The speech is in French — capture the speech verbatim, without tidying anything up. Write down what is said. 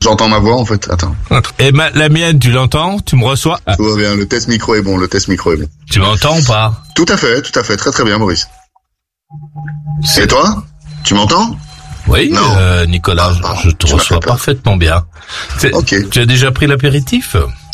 J'entends ma voix en fait, attends. Et ma, la mienne, tu l'entends? Tu me reçois? Tout va bien, le test micro est bon, le test micro est bon. Tu m'entends ou pas? Tout à fait, tout à fait, très très bien Maurice. C'est... Et toi? Tu m'entends? Oui, euh, Nicolas, ah, je te reçois parfaitement bien. Ok. Tu as déjà pris l'apéritif?